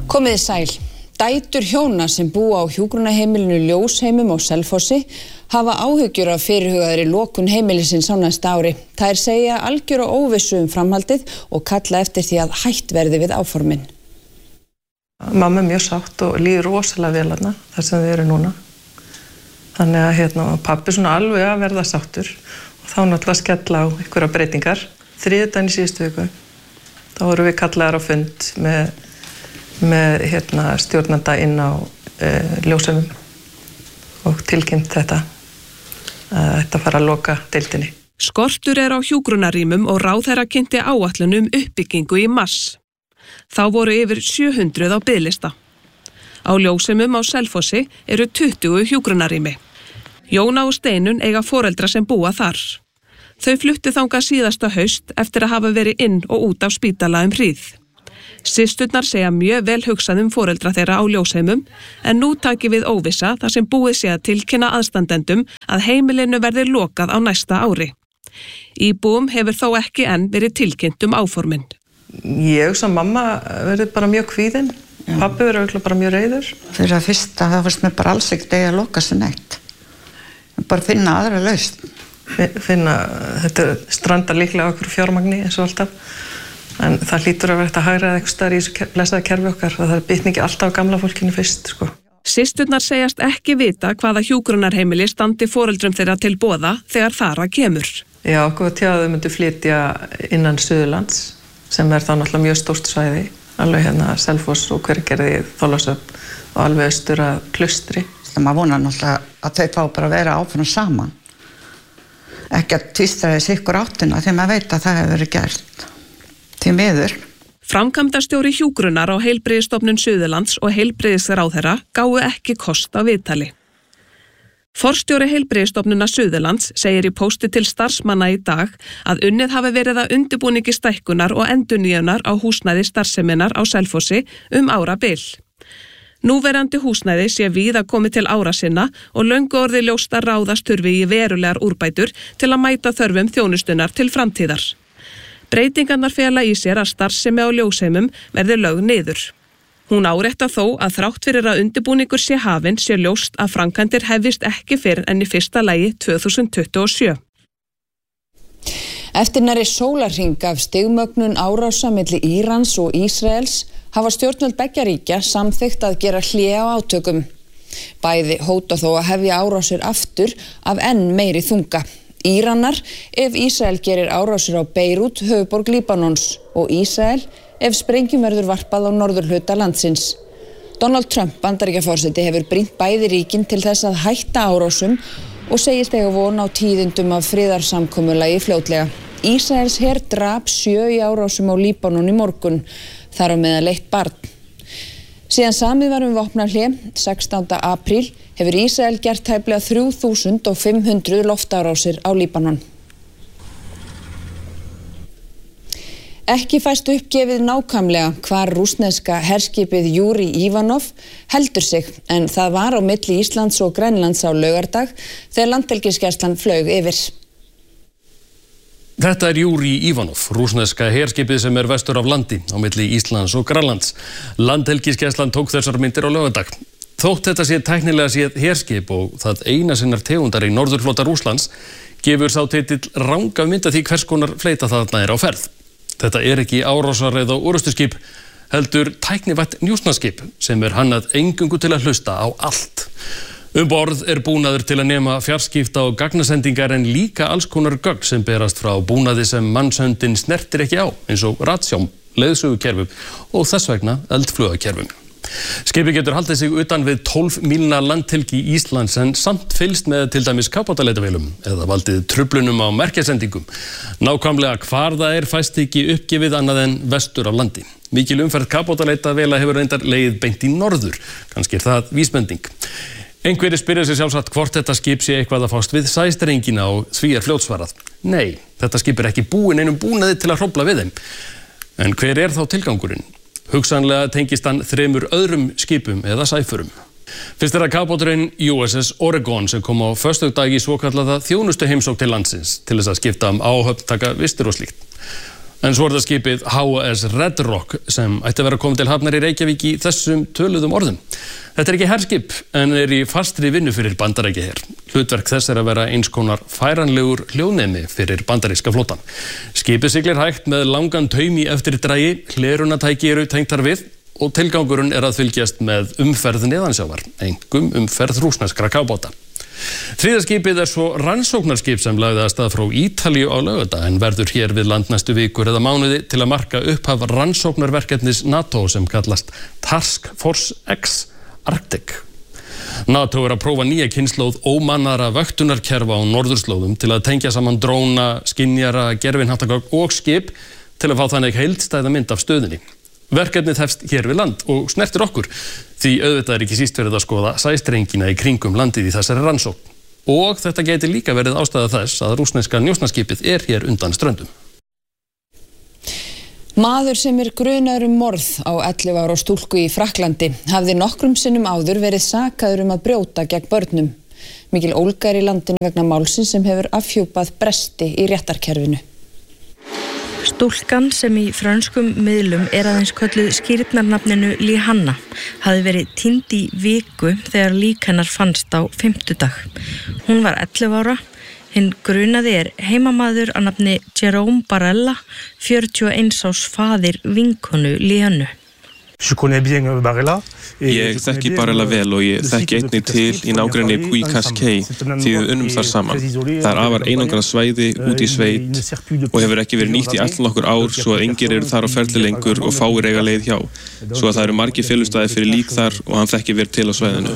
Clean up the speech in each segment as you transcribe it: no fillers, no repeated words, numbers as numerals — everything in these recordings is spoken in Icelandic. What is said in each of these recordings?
Komiði sæl. Dætur hjóna sem búa á hjúkrunarheimilinu Ljósheimum á Selfossi hafa áhyggjur af fyrirhugaðri lokun heimilisins á næsta ári. Þær segja algjöra óvissu framhaldið og kalla eftir því að hætt verði við áformin. Mamma mjög sátt og líður rosalega vel þarna, þar sem við erum núna. Þannig að pabbi svona alveg að verða sáttur og þá náttúrulega skella á einhverja breytingar. Þriðjudaginn í síðustu viku, þá vorum við kallaðar á fund með stjórnanda inn á Ljósheimum og tilkynnt þetta að þetta fara að loka deildinni. Skortur á hjúkrunarrýmum og ráðherra kynnti áætlun uppbyggingu í mars. Þá voru yfir 700 á biðlista. Á Ljósheimum á Selfossi eru 20 hjúkrunarrými. Jóna og Steinun eiga foreldra sem búa þar. Þau fluttu þangað síðasta haust eftir að hafa verið inn og út af spítala hríð. Systurnar segja mjög vel hugsað foreldra þeirra á Ljósheimum en nú taki við óvissa þar sem búið sé að tilkynna aðstandendum að heimilinu verði lokað á næsta ári. Íbúum hefur þó ekki enn verið tilkynnt áformin. Ég sem mamma verði bara mjög kvíðin. Pabbi verður bara mjög reiður. Fyrir að fyrsta það fannst mér bara alls ekkert að loka sig neitt. Bara finna aðra lausn. Þetta strandar líklega á okkur fjármagni eins og alltaf. En það hlýtur að vera að hagræða eitthvað staðar í þessu blessaða kerfi okkar. Það bitni ekki alltaf á gamla fólkinu fyrst, sko. Systurnar segjast ekki vita hvaða hjúkrunarheimili standi foreldrum þeirra til boða þegar þar kemur. Já, okkur tjáðu myndu flytja innan Suðurlands, sem þá náttúrulega mjög stórt svæði. Alveg Selfoss og Hveragerði, Þorlákshöfn og alveg austur að Klaustri. Það maður vonar náttúrulega að þau fá bara að vera áfram saman. Ekki að tvistra þessi ykkur áttina þegar maður veit að það hefur verið gert. Því miður. Framkvæmdastjóri hjúkrunar á Heilbrigðisstofnun Suðurlands og heilbrigðisráðherra gáfu ekki kost á viðtali. Forstjóri Heilbrigðisstofnunar Suðurlands segir í pósti til starfsmanna í dag að unnið hafi verið að undirbúningi stækkunar og endurnýjunar á húsnæði starfseminnar á Selfossi árabil. Núverandi húsnæði sé víða komið til ára sinna og löngu orðið ljóst að ráðast þurfi í verulegar úrbætur til að mæta þörfum þjónustunnar til framtíðar. Breytingarnar fela í sér að starfsemi á Ljósheimum verði lögð niður. Hún áréttar þó að þrátt fyrir að undirbúningur sé hafinn sé ljóst að framkvæmdir hefjist ekki fyrr en í fyrsta lagi 2027. Eftir nærri sólarhring af stigmögnun árása milli Írans og Ísraels hafa stjórnvöld beggja ríkja samþykkt að gera hlé á átökum. Bæði hóta þó að hefja árásir aftur af enn meiri þunga. Íranar ef Ísrael gerir árásir á Beirút, höfuðborg Líbanons, og Ísrael ef sprengjum verður varpað á norðurhluta landsins. Donald Trump, Bandaríkjaforseti, hefur brýnt bæði ríkin til þess að hætta árásum og segist eiga von á tíðindum af friðarsamkomulagi fljótlega. Ísraels her drap 7 í árásum á Líbanon í morgun, þar á meðal 1 barn. Síðan samið var vopnahlé 16. apríl hefur Ísrael gert tæplega 3500 loftárásir á Líbanon. Ekki fæst uppgefið nákvæmlega hvar rússneska herskipið Júri Ivanov heldur sig, en það var á milli Íslands og Grænlands á laugardag þegar landhelgisgæslan flaug yfir. Þetta Júri Ivanov, rússneska herskipið sem vestur af landi á milli Íslands og Grænlands. Landhelgisgæslan tók þessar myndir á laugardag. Þótt þetta sé tæknilega séð herskip og það eina sinnar tegundar í norðurflota Rússlands gefur sá titill ranga mynd af því hvers konar fleyta þarna á ferð. Þetta ekki árásar eða orrustuskip, heldur tæknivætt njósnaskip sem hannað eingöngu til að hlusta á allt. Borð búnaður til að nema fjarskipta og gagnasendingar en líka alls konar gögn sem berast frá búnaði sem mannshöndin snertir ekki á, eins og ratsjám, leiðsögukerfum og þess vegna eldflaugakerfum. Skipið getur haldið sig utan við 12 mílna landhelgi Íslands en samt fylgst með til dæmis kafbátaleitarvélum eða valdið truflunum á merkjasendingum. Nákvæmlega hvar það fæst ekki uppgefið annað en vestur af landi. Mikil umferð kafbátaleitavéla hefur reyndar legið beint í norður, kannski það vísbending. Einhverjir spyrja sig sjálfsagt hvort þetta skip sé eitthvað að fást við sæstrengina og því fljótsvarað. Nei, þetta skip ekki búin einum búnaði til að hrófla við þeim. En hver þá tilgangurinn? Hugsanlega tengist hann 3 öðrum skipum eða sæfurum. Fyrst það kafbáturinn USS Oregon sem kom á föstudag í svokallaða þjónustuheimsókn til landsins til þess að skipta áhöfn, taka vistir og slíkt. En svo það skipið HMS Red Rock sem ætti að vera komið til hafnar í Reykjavík í þessum töluðum orðum. Þetta ekki herskip en í fastri vinnu fyrir Bandaríkjaher. Hlutverk þess að vera eins konar færanlegur hljóðnemi fyrir bandaríska flótan. Skipið siglir hægt með langan taum í eftirdragi, hlerunatæki eru tengdar við og tilgangurinn að fylgjast með umferð neðansjávar, einkum umferð rússneskra kafbáta. Þriðja skipið svo rannsóknarskip sem lagði af stað frá Ítalíu á laugardag en verður hér við land næstu vikur eða mánuði til að marka upphaf rannsóknarverkefnis NATO sem kallast Task Force X Arctic. NATO að prófa nýja kynslóð ómannaðra vöktunarkerfa á norðurslóðum til að tengja saman dróna, skynjara, gervihnattakák og skip til að fá þannig heildstæða mynd af stöðinni. Verkefnið hefst hér við land og snertir okkur því auðvitað ekki síst verið að skoða sæstrengina í kringum landið í þessari rannsókn. Og þetta geti líka verið ástæða þess að rússneska njósnaskipið hér undan ströndum. Maður sem grunaður morð á 11 ára stúlku í Frakklandi hafði nokkrum sinnum áður verið sakaður að brjóta gegn börnum. Mikil ólga í landinu vegna málsins sem hefur afhjúpað bresti í réttarkerfinu. Stúlkan sem í frönskum miðlum aðeins kölluð skírnarnafninu Lihanna hafði verið týnd í viku þegar lík hennar fannst á fimmtudag. Hún var 11 ára, hinn grunaði heimamaður að nafni Jérôme Barella, 41 árs faðir vinkonu Lihannu. Ég þekki Barella vel og ég þekki einnig til í nágrenni Puy-Cascais því við unnum þar saman. Það afar einangrað svæði út í sveit og hefur ekki verið nýtt í allnokkur ár svo að engir eru þar á ferli lengur og fáir eiga leið hjá. Svo að það eru margir felustæði fyrir lík þar og hann þekki vel til á svæðinu.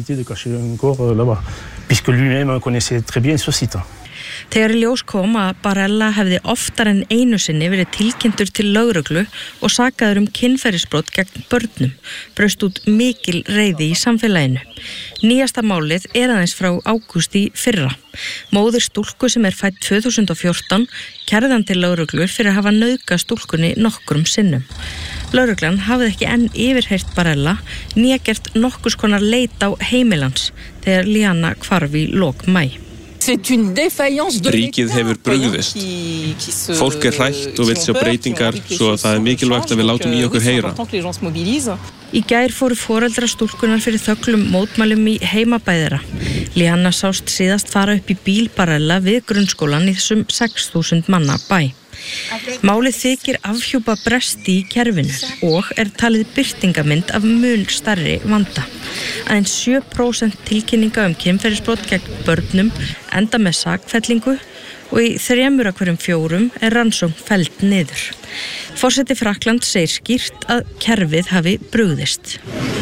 Þegar í ljós kom að Barella hefði oftar en einu sinni verið tilkynntur til lögreglu og sakaður kynferðisbrot gegn börnum, braust út mikil reiði í samfélaginu. Nýjasta málið aðeins frá ágúst í fyrra. Móðir stúlku sem fædd 2014 kærði hann til lögreglu fyrir að hafa nauðgað stúlkunni nokkrum sinnum. Lögreglan hafði ekki enn yfirheyrt Barella né gert nokkurs konar leit á heimilans þegar Lihanna hvarf í lok maí. Ríkið hefur brugðist. Fólk hrætt og vill sjá breytingar svo að það mikilvægt að við látum í okkur heyra. Í gær fóru foreldrar stúlkunar fyrir þöglum mótmælum í heimabæðira. Lihanna sást síðast fara upp í bíl Barella við grunnskólan í þessum 6.000 manna bæ. Málið þykir afhjúpa bresti í kerfinu og talið birtingamynd af mun stærri vanda. Aðeins 7% tilkynninga kynferðisbrot gegn börnum enda með sakfellingu og í 3 af hverjum 4 rannsókn felld niður. Forseti Frakklands segir skýrt að kerfið hafi brugðist.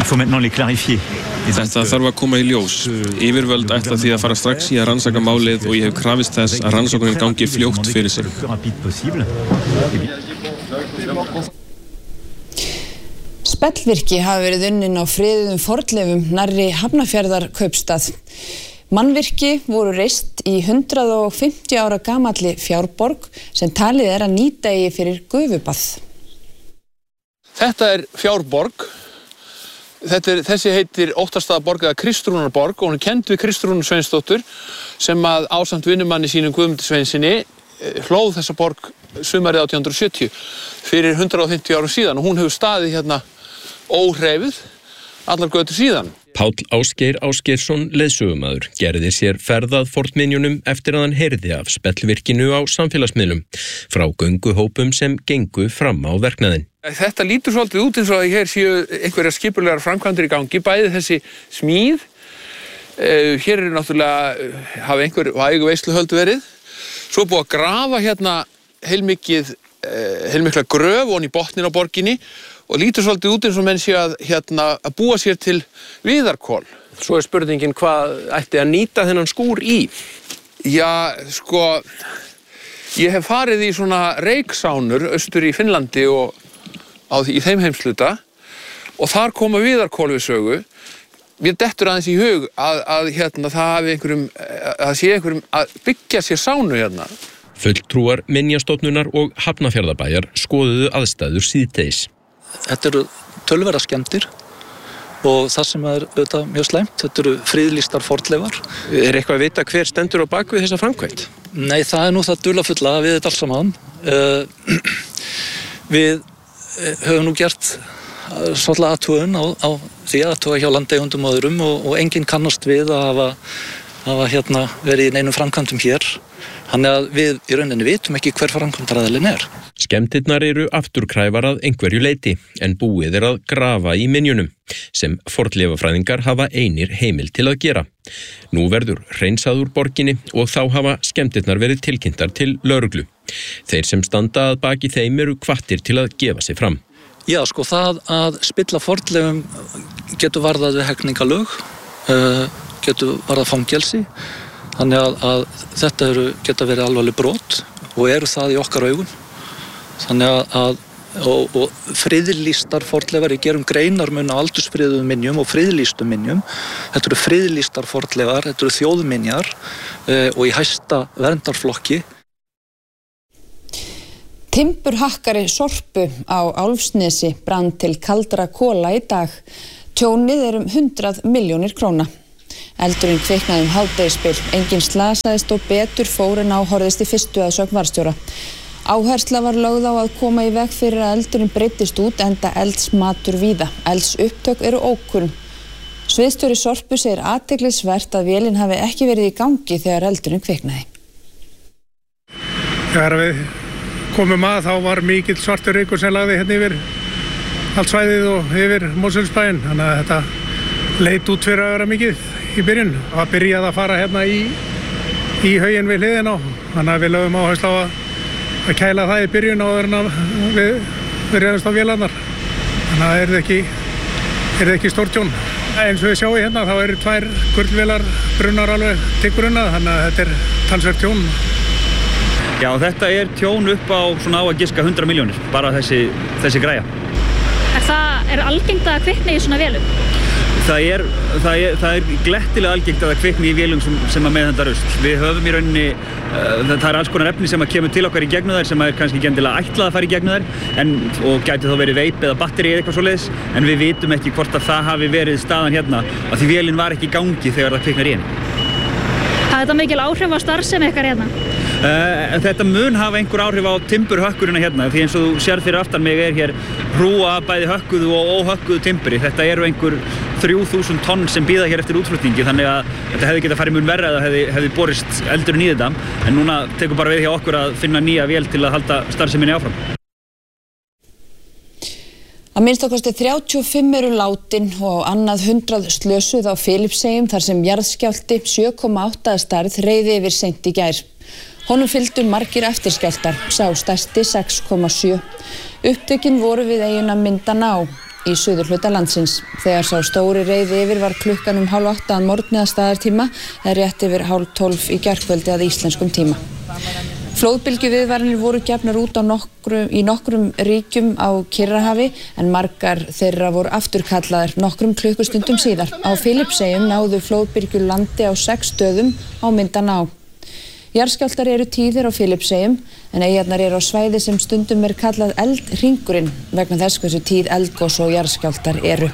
Þetta þarf að koma í ljós. Yfirvöld ætla því að fara strax í að rannsaka málið og ég hef krafist þess að rannsóknin gangi fljótt fyrir sig. Spellvirki hafa verið unnin á friðuðum fornleifum nærri Hafnarfjarðar kaupstað. Mannvirki voru reist í 150 ára gamalli fjárborg sem talið að nýta eigi fyrir gufubað. Þetta fjárborg. Þessi heitir Óttastaðaborg eða Kristrúnarborg og hún kennd við Kristrúnu Sveinsdóttur sem að ásamt vinnumanni sínum Guðmundi Sveinssyni hlóð þessa borg sumarið 1870 fyrir 150 árum síðan og hún hefur staðið hérna óhreyfð allar götur síðan. Páll Ásgeir Ásgeirsson leiðsögumaður gerði sér ferð að fornminjunum eftir að hann heyrði af spellvirkinu á samfélagsmiðlum frá gönguhópum sem gengu fram á verknaðinn. Þetta lítur svolítið út eins og að hér séu einhverjar skipulegar framkvæmdir í gangi, bæði þessi smíð. Hér náttúrulega hafa einhver vægu veisluhöld verið. Svo búið að grafa hérna heilmikla gröf ofan í botninn á borginni og lítur svolítið út eins og menn séu að búa sér til viðarkol. Svo spurningin hvað ætti að nýta þennan skúr í? Já, sko, ég hef farið í svona reiksánur austur í Finnlandi og í þeim heimsluta og þar koma viðarkol við sögu. Mér dettur aðeins í hug að það sé einhverjum að byggja sér sánu hérna. Fulltrúar Minjastofnunar og Hafnarfjarðarbæjar skoðuðu aðstæður síðdegis. Þetta eru töluverðar skemmdir og það sem auðvitað mjög slæmt, þetta eru friðlýstar fornleifar. Eitthvað að vita hver stendur á bak við þessa framkvæmt? Nei, það nú það dularfulla við þetta alls saman. Við höfum nú gert svolítið athugun á því að athuga hjá landeigundum og öðrum og enginn kannast við að hafa verið í neinum framkvæmdum hér. Þannig að við í rauninni vitum ekki hver framkvæmdaraðilinn er. Skemmtirnar eru afturkræfar að einhverju leyti en búið að grafa í minjunum sem fornleifafræðingar hafa einir heimil til að gera. Nú verður hreinsað úr borginni og þá hafa skemmtirnar verið tilkynntar til lögreglu. Þeir sem standa að baki þeim eru hvattir til að gefa sig fram. Já, það að spilla fornleifum getur varðað við hegningalög, getur varðað fangelsi. Þannig að þetta geta verið alvarleg brot og eru það í okkar augum. Þannig og friðlýstar fornleifar, ég gerum greinarmun á aldursfriðuðum minjum og friðlýstum minjum. Þetta eru friðlýstar fornleifar, þetta eru þjóðminjar og í hæsta verndarflokki. Timburhakkari Sorpu á Álfsnesi brann til kaldra kola í dag. Tjónið er 100 milljónir króna. Eldurinn kviknaði hádegisbil, enginn slasaðist og betur fór en áhorfðist í fyrstu að sögn varðstjóra. Áhersla var lögð á að koma í veg fyrir að eldurinn breyttist út enda eldsmatur víða. Eldsupptök eru ókunn. Sviðstjóri Sorpu segir athyglisvert að vélin hafi ekki verið í gangi þegar eldurinn kviknaði. Þegar við komum að þá var mikill svartur reykur sem lagði hérna yfir allt svæðið og yfir Mosfellsbæinn. Þannig að þetta leit út fyrir að vera mikið í byrjun. Það byrjaði að fara hérna í hauginn við hliðin á. Þannig að við lögum áherslu á að kæla það í byrjun áður en við reyðumst á vélarnar. Þannig að það er ekki stórt tjón. Eins og við sjáum hérna þá eru 2 kurlvélar brunnar alveg til grunna. Þannig að þetta er talsvert tjón. Já, þetta er tjón upp á svona á að giska 100 milljónir, bara þessi græja. Er algengt að kvikna í svona vélum? Það er glettilega algengt að það kvikni í vélum sem að meðhöndla rusl. Við höfum í rauninni, það er alls konar efni sem að kemur til okkar í gegnum þær sem er kannski ekki endilega ætlað að fara í gegnum þær og gæti þá verið veip eða batteri eða eitthvað svoleiðis, en við vitum ekki hvort að það hafi verið staðan hérna af því vélin var ekki í gangi þegar það kviknar í henni. Hafði þetta mikil áhrif á starfsemi ykkar hérna? Þetta mun hafa einhver áhrif á timburhökkurina hérna því eins og þú sér fyrir aftan mig er hér hrúga bæði hökkuðu og óhökkuðu timburi. Þetta eru einhver 3000 tonn sem bíða hér eftir útflutningi þannig að þetta hefði getað farið mun verra eða hefði borist eldurinn í þetta en núna tekur bara við hjá okkur að finna nýja vél til að halda starfseminni áfram. Að minnst kosti 35 eru látin og annað 100 slösuð á Filippseyjum þar sem jarðskjálfti 7,8 að stærð reiði yfir seint í gær. Honum fylgdu margir eftirskjálftar, sá stærsti 6,7. Upptökin voru við eyjuna Mindanao í suðurhluta landsins. Þegar sá stóri reiði yfir var klukkan 7:30 að morgni að staðartíma eða rétt yfir 11:30 í gærkvöldi að íslenskum tíma. Flóðbylgjuviðvaranir voru gefnar út í nokkrum ríkjum á Kyrrahafi en margar þeirra voru afturkallaðar nokkrum klukkustundum síðar. Á Filippseyjum náðu flóðbylgjur landi á 6 stöðum á Mindanao. Jarðskjálftar eru tíðir á Filippseyjum en eyjarnar eru á svæði sem stundum er kallað eldhringurinn vegna þess hversu tíð eldgos og jarðskjálftar eru.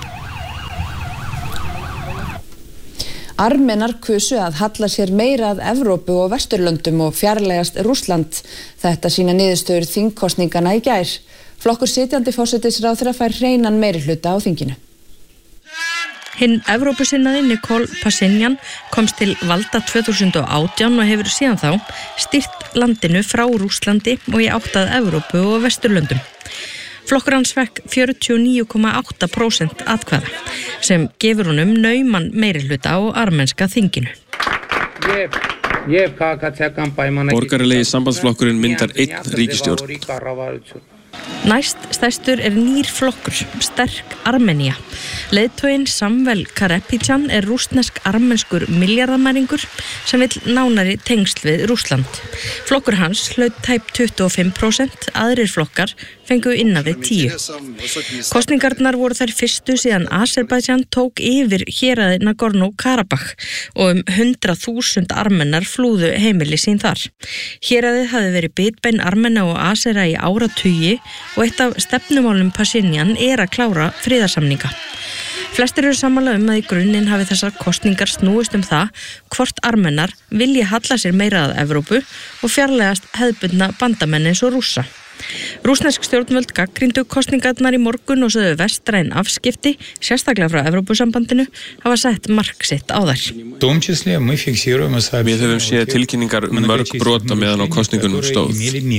Armenar kusu að halla sér meira að Evrópu og Vesturlöndum og fjarlægast Rússland. Þetta sýna niðurstöður þingkosningana í gær. Flokkur sitjandi forsætisráðherra fær hreinan meirihluta á þinginu. Hinn Evrópusinnaði Nikol Pashinyan komst til valda 2018 og hefur síðan þá stýrt landinu frá Rússlandi og í átt að Evrópu og Vesturlöndum. Flokkur hans fekk 49,8% atkvæða sem gefur honum nauman meirihluta á armenska þinginu. Borgaralegi sambandsflokkurinn myndar einn ríkisstjórn. Næst stærstur er nýr flokkur, Sterk Armenia. Leiðtoginn Samvel Karapetyan er rússnesk-armenskur milljarðamæringur sem vill nánari tengsl við Rússland. Flokkur hans hlaut tæp 25%, aðrir flokkar fengu innan við 10. Kosningarnar voru þær fyrstu síðan Azerbaijan tók yfir héraði Nagorno-Karabakh og 100.000 armenar flúðu heimili sín þar. Héraðið hafi verið bitbein Armena og Azera í áratugi og eitt af stefnumálum Pashinyan er að klára friðarsamninga. Flestir eru sammála að í grunninn hafi þessar kosningar snúist það hvort armenar vilji halla sér meira að Evrópu og fjarlægast hefðbundna bandamenn eins og Rússa. Rússnesk stjórnvöld gagnrýndu kosningarnar í morgun og sögðu vestræn afskipti, sérstaklega frá Evrópusambandinu, hafa sett mark sitt á þær. Við höfum séð tilkynningar mörg brota meðan á kosningunum stóð.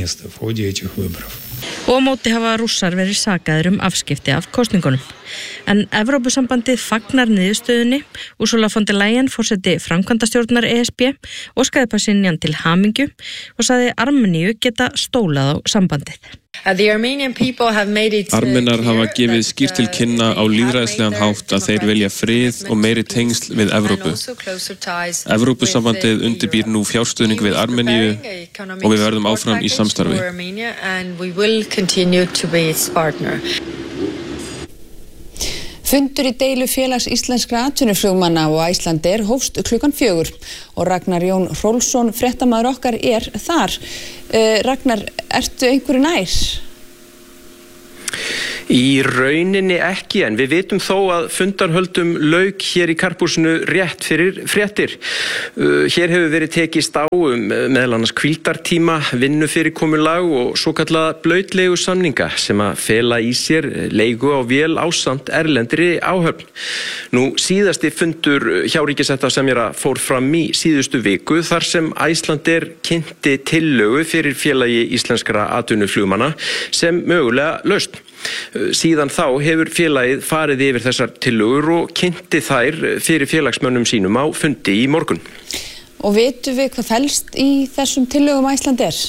Og á móti hafa Rússar verið sakaðir afskipti af kosningunum. En Evrópusambandið fagnar niðurstöðunni. Ursula von der Leyen, forseti framkvæmdastjórnar ESB, óskaði Pashinyan til hamingju og sagði Armeníu geta stólað á sambandið. Armenar hafa gefið skýrt til kynna á lýðræðislegan hátt að þeir vilja frið og meiri tengsl við Evrópu. Evrópusambandið undirbýr nú fjárstuðning við Armeníu og við verðum áfram í samstarfi. Fundur í deilu félags íslenskra atvinnuflugmanna og Icelandair hófst klukkan 4 og Ragnar Jón Hrólfsson, fréttamaður okkar, þar. Ragnar, ertu einhverju nær? Í rauninni ekki, en við vitum þó að fundarhöldum lauk hér í Karphúsinu rétt fyrir fréttir. Hér hefur verið tekist á meðal annars hvíldartíma, vinnufyrirkomulag og svokallaða blautlegu samninga sem að fela í sér leigu á vél ásamt erlendri áhöfn. Nú síðasti fundur hjá ríkissáttasemjara fór fram í síðustu viku þar sem Icelandair kynnti tillögu fyrir félagi íslenskra atvinnuflugmanna sem mögulega lausn. Síðan þá hefur félagið farið yfir þessar tillögur og kynnti þær fyrir félagsmönnum sínum á fundi í morgun. Og vitum við hvað felst í þessum tillögum Icelandair?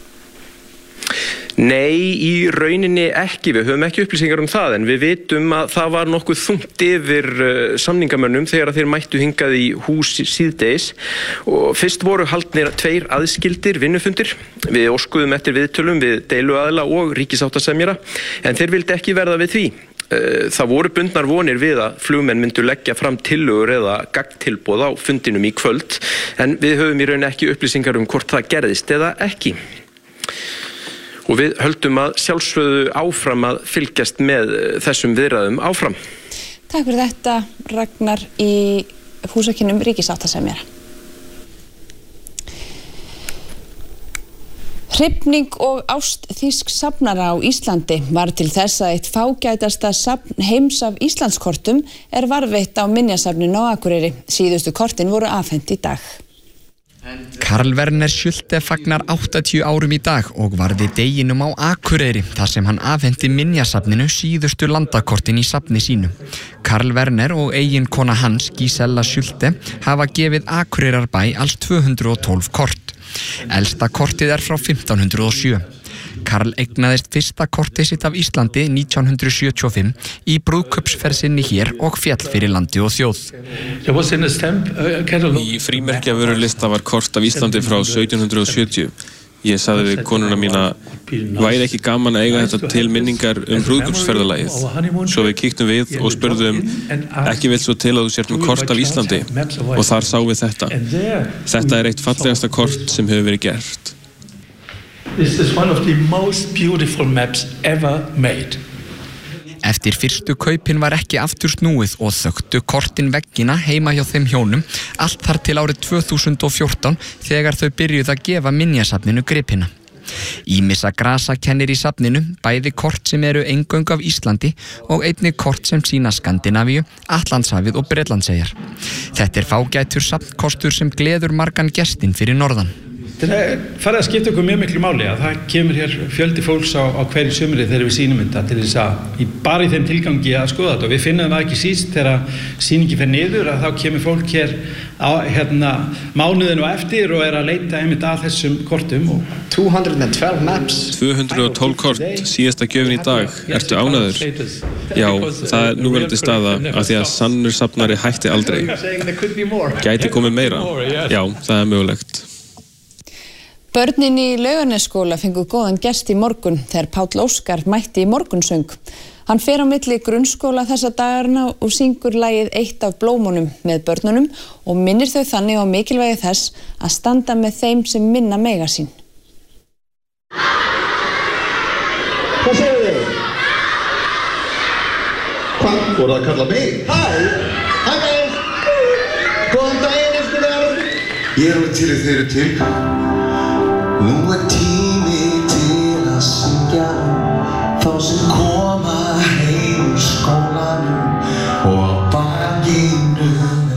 Nei, í rauninni ekki. Við höfum ekki upplýsingar það, en við vitum að það var nokkuð þungt yfir samningamönnum þegar þeir mættu hingað í hús síðdegis. Og fyrst voru haldnir 2 aðskildir vinnufundir. Við óskuðum eftir viðtölum við deiluaðila og ríkissáttasemjara, en þeir vildi ekki verða við því. Það voru bundnar vonir við að flugmenn myndu leggja fram tillögur eða gagntilboð á fundinum í kvöld, en við höfum í rauninni ekki upplýsingar hvort það gerðist eða ekki. Og við höldum að sjálfsögðu áfram að fylgjast með þessum viðræðum áfram. Takk fyrir þetta, Ragnar, í húsakynnum ríkissáttasemjara. Hrifning og ást þýsks safnara á Íslandi var til þess að eitt fágætasta safn heims af Íslandskortum varðveitt á Minjasafninu á Akureyri. Síðustu kortin voru afhent í dag. Karl Werner Schulte fagnar 80 árum í dag og varði deginum á Akureyri þar sem hann afhenti Minjasafninu síðustu landakortin í safni sínu. Karl Werner og eiginkona hans, Gisella Schulte, hafa gefið Akureyrarbæ alls 212 kort. Elsta kortið frá 1507. Karl eignaðist fyrsta kortið sitt af Íslandi 1975 í brúðkaupsferð sinni hér og féll fyrir landi og þjóð. Í frímerkjavörulista var kort af Íslandi frá 1770. Ég sagði við konuna mína, væri ekki gaman að eiga þetta til minningar brúðkaupsferðalagið. Svo við kíktum við og spurðum, ekki vill svo til að þú sért með kort af Íslandi, og þar sáum við þetta. Þetta eitt fallegasta kort sem hefur verið gert. This is one of the most beautiful maps ever made. Eftir fyrstu kaupin var ekki aftur snúið og þöktu kortin veggina heima hjá þeim hjónum allt þar til árið 2014 þegar þau byrjuðu að gefa Minjasafninu gripina. Ýmissa grasa kennir í safninu, bæði kort sem eingöngu af Íslandi og einnig kort sem sýna Skandinavíu, Atlantshafið og Bretlandseyjar. Þetta fágætur safnkostur sem gleður margan gestinn fyrir norðan. Það farið að skipta okkur mjög miklu máli að það kemur hér fjöldi fólks á hverju sumri þegar við sýnum þetta til þess að bara í þeim tilgangi að skoða þetta og við finnum það ekki síst þegar sýningi fer niður að þá kemur fólk hér á mánuðinu eftir og að leita einmitt að þessum kortum. 212 maps. 212 kort, síðasta gjöfin í dag. Ertu ánægður? Já, það núverandi staða af því að sannur safnari hætti aldrei. Gæti komið meira? Já, það mögulegt. Börnin í Laugarnesskóla fengu góðan gest í morgun þegar Páll Óskar mætti í morgunsöng. Hann fer á milli grunnskóla þessa dagarna og syngur lagið Eitt af blómunum með börnunum og minnir þau þannig á mikilvægi þess að standa með þeim sem minna mega sín. Hvað segir þið? Hvað voru það að kalla mig? Hæ guys! Góðan daginn, skólar! Ég alveg til þeir til. Nú tími til að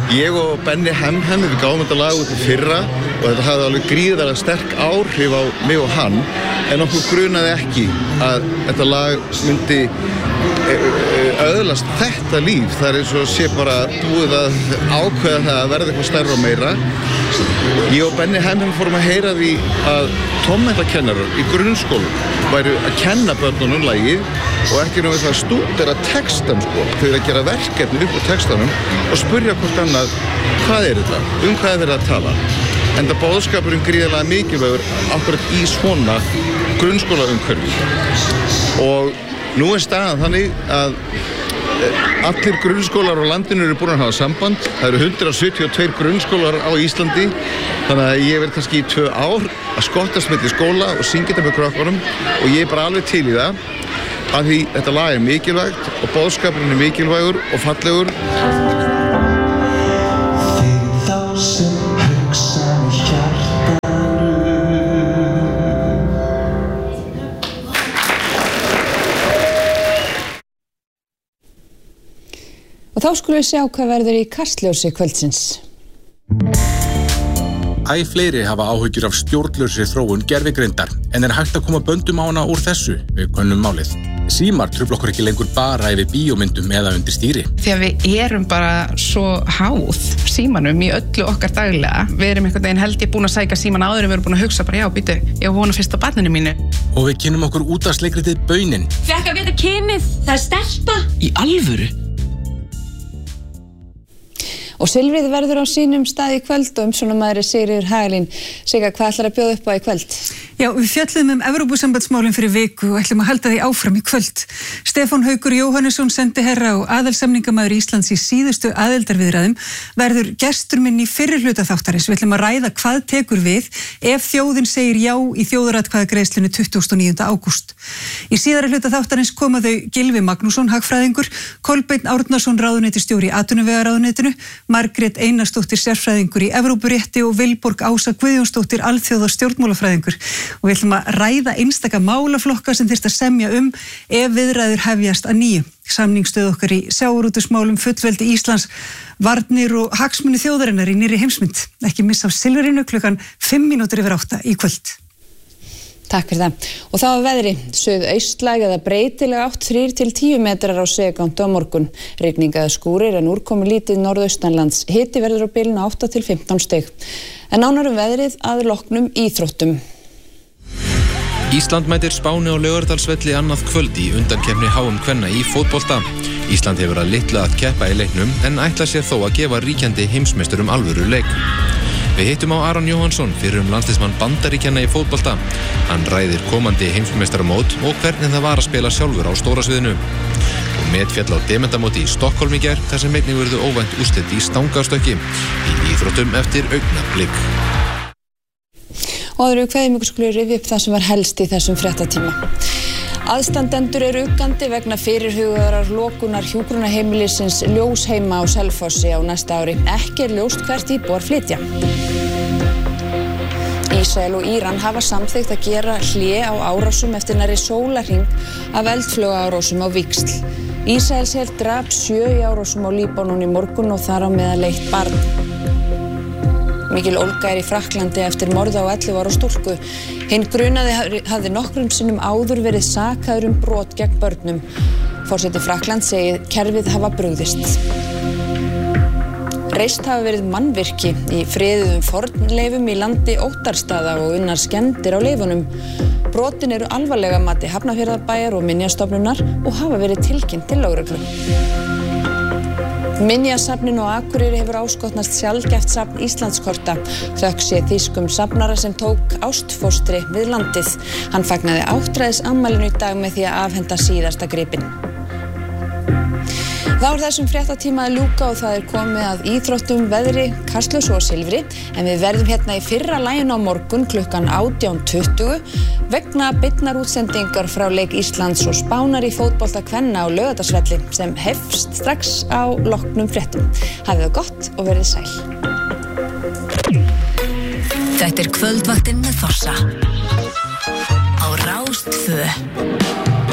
Ég og Benni Hemhem, við gáum þetta lag út í fyrra og þetta hafði alveg gríðarlega sterk áhrif á mig og hann, en okkur grunaði ekki að þetta lag myndi öðlast þetta líf. Það eins og sé bara búið að ákveða það að verða eitthvað stærra og meira. Ég og Benni Hemhem fórum að heyra því að tónmenntakennarar í grunnskólum væru að kenna börnunum lagið og ekki náðu það að stúdera textan sko. Þau eru að gera verkefni upp á textanum og spurja hvort annað hvað er þetta, hvað er verið að tala. Enda boðskapurinn gríðarlega mikilvægur akkurat í svona grunnskólaumhverfi. Og nú er staðan þannig að allir grunnskólar á landinu eru búin að hafa samband. Það eru 172 grunnskólar á Íslandi, þannig að ég verð kannski í 2 ár að skottast milli skóla og syngja þetta með krökkunum og ég er bara alveg til í það af því þetta lag er mikilvægt og boðskapurinn er mikilvægur og fallegur. Þið þá sem hugsa með hjartanu. Og þá skulum við sjá hvað verður í Kastljósi kvöldsins. Æ fleiri hafa áhyggjur af stjórnlausri þróun gervigreindar, en er hægt að koma böndum á hana úr þessu við könnum málið. Símar trufla okkur ekki lengur bara yfir bíómyndum eða undir stýri. Því að við erum bara svo háð símanum í öllu okkar daglega. Við erum einhvern veginn held ég búin að sækja síman áður en við erum búin að hugsa bara já, býtu, ég vona fyrst á barninu mínu. Og við kynnum okkur útvarpsleikritið Baunin. Fekk að vita kynið, það er stelpa. Í alvöru? Og Silfrið verður á sínum stað í kvöld og umsjónarmaður Sigríður Hagalín. Sigga, hvað ætlar að bjóða upp á í kvöld? Já, við fjölluðum Evrópusambandsmálin fyrir viku og ætlum að halda því áfram í kvöld. Stefán Haukur Jóhannesson, sendiherra og aðalsamningamaður Íslands í síðustu aðildarviðræðum, verður gestur minn í fyrri hluta þáttarins. Við ætlum að ræða hvað tekur við ef þjóðin segir já í þjóðaratkvæðagreiðslunni 29. ágúst. Í síðara hluta þáttarins koma þau Gylfi Magnússon, hagfræðingur, Kolbeinn Árnason, ráðuneytisstjóri í atvinnuvegaráðuneytinu, Margrét Einarsdóttir, sérfræðingur í Evrópurétti og Vilborg Ása Guðjónsdóttir, alþjóða stjórnmálafræðingur. Og við ætlum að ræða einstaka málaflokka sem þyrfti að semja ef viðræður hefjast að nýju. Samningsstöð okkar í sjávarútvegsmálum, fullveldi Íslands, varnir og hagsmuni þjóðarinnar í nýrri heimsmynd. Ekki missa af Silfrinu klukkan 5:05 í kvöld. Takk fyrir það. Og þá að veðri, suðaustlæg eða breytileg átt 3 til 10 metrar á sekúndu á morgun. Rigning eða skúrir en úrkomi lítið norðaustanlands. Hiti verður á bilinu 8 til 15 stig. En nánar veðrið að loknum íþróttum. Ísland mætir Spáni á Laugardalsvelli annað kvöld í undankeppni HM kvenna í fótbolta. Ísland hefur að litlu að keppa í leiknum en ætlar sér þó að gefa ríkjandi heimsmeisturum alvöru leik. Við hittum á Aron Jóhannsson, fyrrum landsliðsmann Bandaríkjanna í fótbolta. Hann ræðir komandi heimsmeistaramót og hvernig það var að spila sjálfur á stóra sviðinu. Og metfjall á demendamóti í Stokkólm í gær, þar sem einnig verður óvænt úrslit í stangarstökki. Í íþróttum eftir augnablik. Og aðra kveðjum ykkur skulum rifja upp það sem var helst í þessum fréttatíma. Aðstandendur eru uggandi vegna fyrirhugaðrar lokunar hjúkrunarheimilisins Ljósheima á Selfossi á næsta ári. Ekki ljóst hvert íbúar flytja. Ísrael og Íran hafa samþykkt að gera hlé á árásum eftir nærri sólarhring af eldflaugaárásum á víxl. Ísraelsher drap 7 í árásum á Líbanon í morgun og þar á meðal 1 barn. Mikil ólga í Frakklandi eftir morð á 11 ára stúlku. Hinn grunaði hafði nokkrum sinnum áður verið sakaður brot gegn börnum. Forseti Frakkland segir kerfið hafa brugðist. Reist hafa verið mannvirki í friðuðum fornleifum í landi Óttarstaða og unnar skemmdir á leifunum. Brotin eru alvarlega að mati Hafnarfjarðarbæjar og Minjastofnunar og hafa verið tilkynnt til lögreglu. Minjasafninu á Akureyri hefur áskotnast sjaldgæft safn Íslandskorta. Þökk sé þýskum safnara sem tók ástfóstri við landið. Hann fagnaði áttræðisafmælinu í dag með því að afhenda síðasta gripinn. Þá þessum fréttatíma að ljúka og það komið að íþróttum, veðri, kastljósi og silfri, en við verðum hérna í fyrra laginu á morgun klukkan 18:20 vegna beinnar útsendingar frá leik Íslands og Spánar í fótbolta kvenna á Laugardalsvelli sem hefst strax á loknum fréttum. Hafið það gott og verið sæl. Þetta er kvöldvaktin með Þorsa á Rás 2.